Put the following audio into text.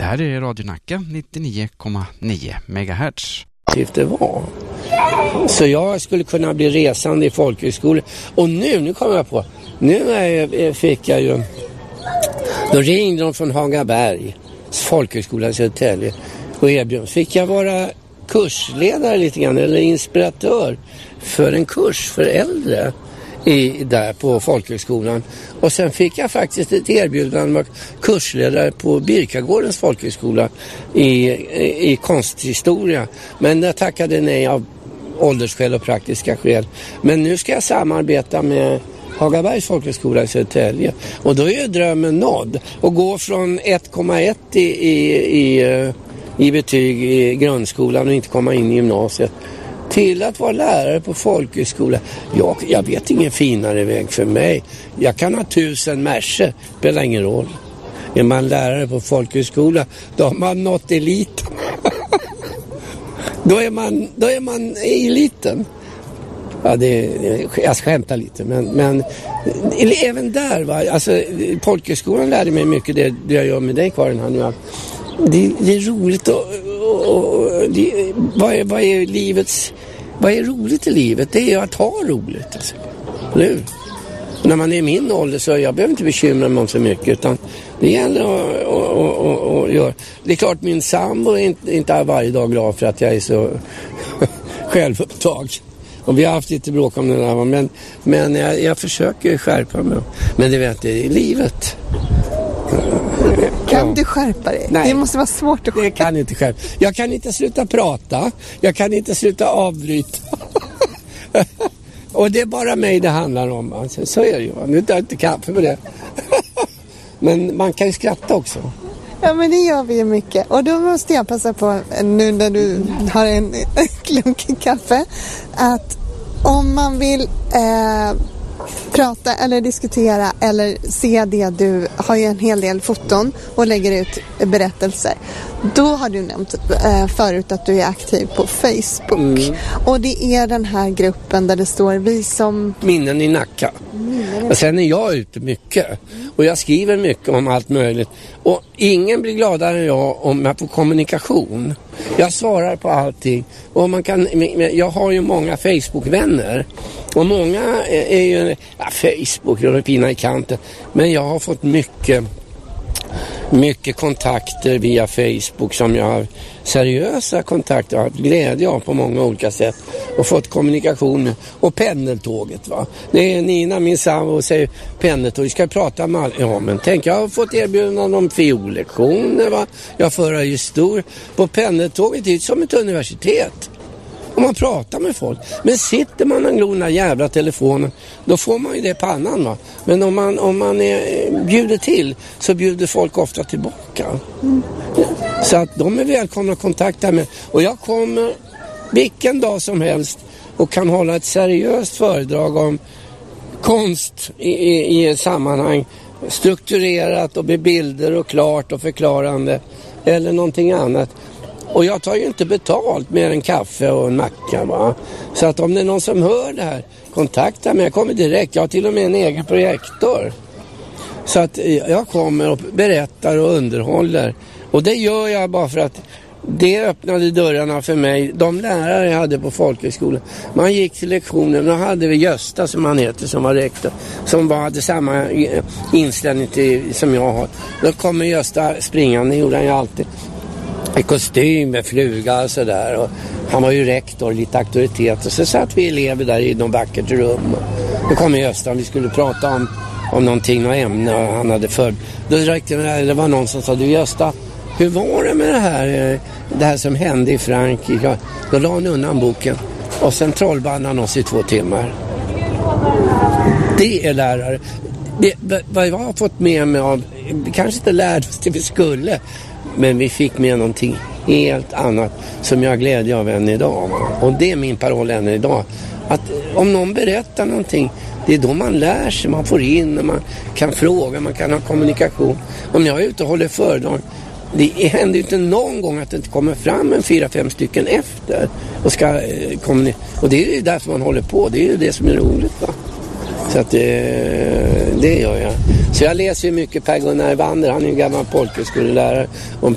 här är Radio Nacka 99,9 MHz. Det var. Så jag skulle kunna bli resande i folkhögskola. Och nu kommer jag på. Fick jag ju. Då ringde de från Hagaberg, folkhögskola i Södertälje, och erbjöd. Fick jag vara kursledare lite grann eller inspiratör för en kurs för äldre där på folkhögskolan. Och sen fick jag faktiskt ett erbjudande om kursledare på Birkagårdens folkhögskola i konsthistoria. Men jag tackade nej av åldersskäl och praktiska skäl. Men nu ska jag samarbeta med Hagabergs folkhögskola i Södertälje. Och då är ju drömmen nådd. Och gå från 1,1 i betyg i grundskolan och inte komma in i gymnasiet till att vara lärare på folkhögskola. Jag vet ingen finare väg för mig. Jag kan ha 1000 merser, spelar ingen roll. Är man lärare på folkhögskola, då har man nått eliten. då är man i eliten. Ja, jag skämtar lite, men även där va, alltså folkhögskolan lärde mig mycket det jag gör med dig Karin här nu. Det är roligt vad är roligt i livet? Det är ju att ha roligt alltså. Nu. När man är i min ålder så jag behöver inte bekymra mig om så mycket, utan det gäller att göra. Det är klart min sambo är inte varje dag glad för att jag är så självupptagen. Och vi har haft lite bråk om det där, men jag försöker skärpa mig. Men det vet jag, i livet. Kan du skärpa dig? Nej, det måste vara svårt att skärpa. Det kan inte skärpa. Jag kan inte sluta prata. Jag kan inte sluta avbryta. Och det är bara mig det handlar om. Alltså, så är det ju. Nu tar jag inte kaffe med det. Men man kan ju skratta också. Ja, men det gör vi ju mycket. Och då måste jag passa på, nu när du har en klunk kaffe, att om man vill prata eller diskutera eller se det, du har ju en hel del foton och lägger ut berättelser. Då har du nämnt förut att du är aktiv på Facebook. Och det är den här gruppen där det står vi som... Minnen i Nacka. Och sen är jag ute mycket. Och jag skriver mycket om allt möjligt. Och ingen blir gladare än jag om jag får kommunikation. Jag svarar på allting. Och jag har ju många Facebook-vänner. Och många är ju... Ja, Facebook är fina i kanten. Men jag har fått mycket kontakter via Facebook som jag har seriösa kontakter och haft glädje av på många olika sätt och fått kommunikation. Och pendeltåget va. Det är Nina, min sambo, och säger pendeltåg, vi ska prata med alla. Ja men tänk, jag har fått erbjudanden om fiollektioner va. Jag förar ju stor. På pendeltåget är det som ett universitet. Om man pratar med folk. Men sitter man och glor den där jävla telefonen, då får man ju det på annan va. Men om man bjuder till så bjuder folk ofta tillbaka. Så att de är välkomna att kontakta mig. Och jag kommer vilken dag som helst och kan hålla ett seriöst föredrag om konst i ett sammanhang. Strukturerat och med bilder och klart och förklarande. Eller någonting annat. Och jag tar ju inte betalt mer än kaffe och en macka va. Så att om det är någon som hör det här, kontakta mig. Jag kommer direkt. Jag har till och med en egen projektor. Så att jag kommer och berättar och underhåller. Och det gör jag bara för att det öppnade dörrarna för mig. De lärare jag hade på folkhögskolan. Man gick till lektionen. Då hade vi Gösta som han heter som var rektor. Som hade samma inställning som jag har. Då kommer Gösta springande, gjorde han ju alltid. I kostym med fluga och sådär. Och han var ju rektor, lite auktoritet. Och så satt vi elever där i någon vackert rum. Då kom Gösta och vi skulle prata om någonting, något ämne han hade för. Då det var någon som sa, du Gösta, hur var det med det här som hände i Frankrike? Då la han undan boken. Och sen trollband han oss i 2 timmar. Det är lärare. Vad jag har fått med mig av, kanske inte lärde oss det vi skulle. Men vi fick med någonting helt annat som jag glädjer av än idag. Och det är min paroll än idag. Att om någon berättar någonting, det är då man lär sig, man får in och man kan fråga, man kan ha kommunikation. Om jag är ute och håller föredrag, det händer ju inte någon gång att det inte kommer fram en 4-5 stycken efter och ska kommunicera. Och det är ju därför man håller på, det är ju det som är roligt va. Så att det gör jag. Så jag läser ju mycket Per Gunnar Wander, han är ju gammal folkhögskolelärare, om